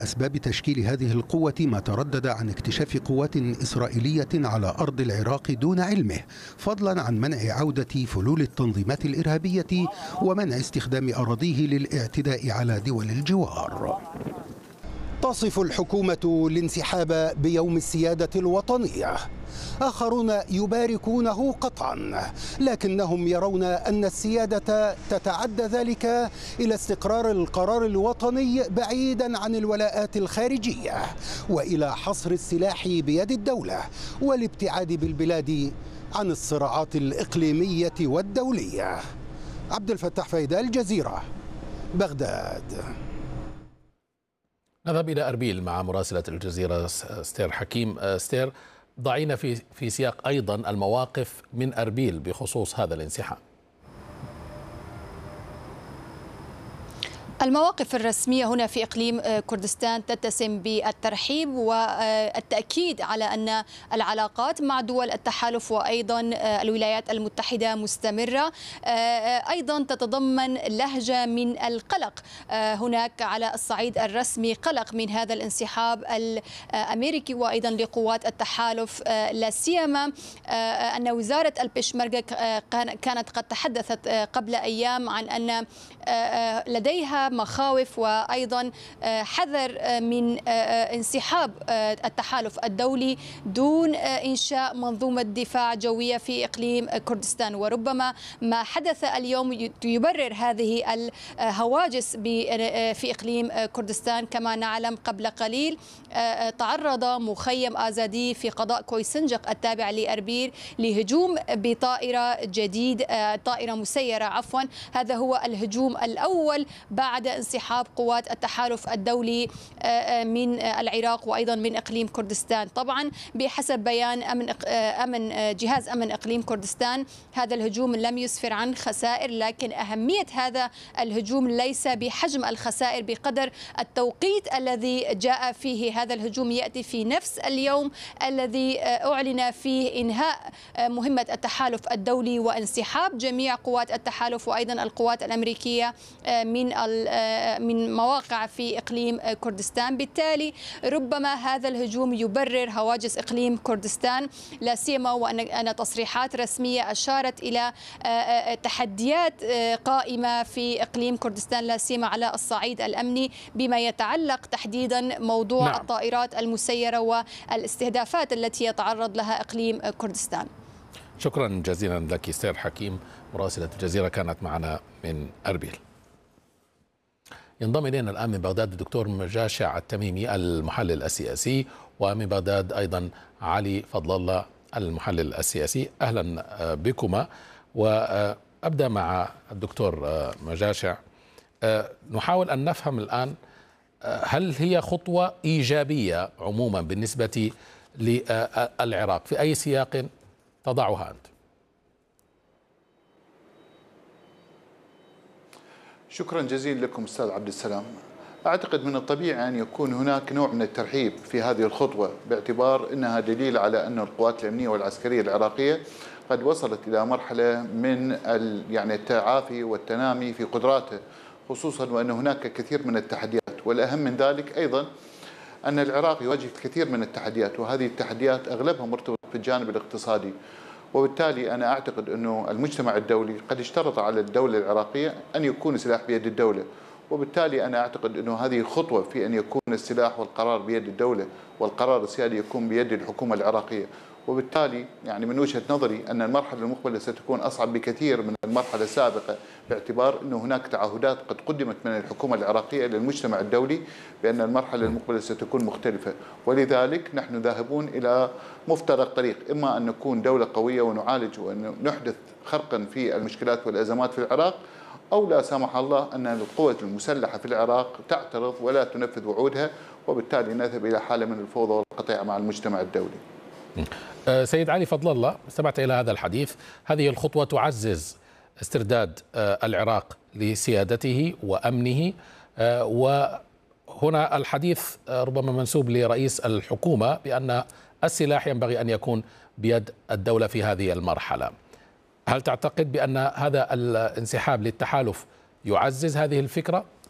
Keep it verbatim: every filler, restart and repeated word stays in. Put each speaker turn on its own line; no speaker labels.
أسباب تشكيل هذه القوة ما تردد عن اكتشاف قوات إسرائيلية على أرض العراق دون علمه، فضلا عن منع عودة فلول التنظيمات الإرهابية ومنع استخدام أراضيه للاعتداء على دول الجوار. تصف الحكومة الانسحاب بيوم السيادة الوطنية، آخرون يباركونه قطعا، لكنهم يرون أن السيادة تتعدى ذلك إلى استقرار القرار الوطني بعيدا عن الولاءات الخارجية، وإلى حصر السلاح بيد الدولة والابتعاد بالبلاد عن الصراعات الإقليمية والدولية. عبد الفتاح فايدة، الجزيرة، بغداد.
نذهب إلى أربيل مع مراسلة الجزيرة ستير حكيم. ستير، ضعينا في في سياق أيضا المواقف من أربيل بخصوص هذا الانسحاب.
المواقف الرسمية هنا في إقليم كردستان تتسم بالترحيب والتأكيد على أن العلاقات مع دول التحالف وأيضا الولايات المتحدة مستمرة، أيضا تتضمن لهجة من القلق. هناك على الصعيد الرسمي قلق من هذا الانسحاب الأمريكي وأيضا لقوات التحالف، لا سيما أن وزارة البشمركة كانت قد تحدثت قبل أيام عن أن لديها مخاوف وأيضا حذر من انسحاب التحالف الدولي دون إنشاء منظومة دفاع جوية في إقليم كردستان. وربما ما حدث اليوم يبرر هذه الهواجس في إقليم كردستان. كما نعلم قبل قليل تعرض مخيم آزادي في قضاء كويسنجق التابع لأربيل لهجوم بطائرة جديد طائرة مسيرة عفوا هذا هو الهجوم الأول بعد انسحاب قوات التحالف الدولي من العراق وأيضا من إقليم كردستان. طبعا بحسب بيان أمن أمن جهاز أمن إقليم كردستان هذا الهجوم لم يسفر عن خسائر، لكن أهمية هذا الهجوم ليس بحجم الخسائر بقدر التوقيت الذي جاء فيه هذا الهجوم. يأتي في نفس اليوم الذي أعلن فيه إنهاء مهمة التحالف الدولي وانسحاب جميع قوات التحالف وأيضا القوات الأمريكية من من مواقع في إقليم كردستان. بالتالي ربما هذا الهجوم يبرر هواجس إقليم كردستان، لا سيما وأن تصريحات رسمية أشارت إلى تحديات قائمة في إقليم كردستان لا سيما على الصعيد الأمني بما يتعلق تحديدا موضوع نعم. الطائرات المسيرة والاستهدافات التي يتعرض لها إقليم كردستان.
شكرا جزيلا لك ستير حكيم مراسلة الجزيرة كانت معنا من أربيل. ينضم إلينا الآن من بغداد الدكتور مجاشع التميمي المحلل السياسي، ومن بغداد أيضا علي فضل الله المحلل السياسي. أهلا بكما. وأبدأ مع الدكتور مجاشع، نحاول أن نفهم الآن هل هي خطوة إيجابية عموما بالنسبة للعراق؟ في أي سياق تضعها أنت؟
شكرا جزيلا لكم أستاذ عبد السلام. أعتقد من الطبيعي أن يكون هناك نوع من الترحيب في هذه الخطوة باعتبار أنها دليل على أن القوات الأمنية والعسكرية العراقية قد وصلت إلى مرحلة من يعني التعافي والتنامي في قدراته، خصوصا وأن هناك كثير من التحديات، والأهم من ذلك أيضا أن العراق يواجه الكثير من التحديات، وهذه التحديات أغلبها مرتبطة بالجانب الاقتصادي. وبالتالي أنا أعتقد أنه المجتمع الدولي قد اشترط على الدولة العراقية أن يكون السلاح بيد الدولة، وبالتالي أنا أعتقد أنه هذه خطوة في أن يكون السلاح والقرار بيد الدولة والقرار السيادي يكون بيد الحكومة العراقية. وبالتالي يعني من وجهة نظري أن المرحلة المقبلة ستكون أصعب بكثير من المرحلة السابقة، باعتبار أنه هناك تعهدات قد قدمت من الحكومة العراقية للمجتمع الدولي بأن المرحلة المقبلة ستكون مختلفة. ولذلك نحن ذاهبون إلى مفترق طريق، إما أن نكون دولة قوية ونعالج وأن نحدث خرقا في المشكلات والأزمات في العراق، أو لا سمح الله أن القوة المسلحة في العراق تعترض ولا تنفذ وعودها، وبالتالي نذهب إلى حالة من الفوضى والقطيعة مع المجتمع الدولي.
سيد علي فضل الله، استمعت إلى هذا الحديث. هذه الخطوة تعزز استرداد العراق لسيادته وأمنه، وهنا الحديث ربما منسوب لرئيس الحكومة بأن السلاح ينبغي أن يكون بيد الدولة في هذه المرحلة. هل تعتقد بأن هذا الانسحاب للتحالف يعزز هذه الفكرة؟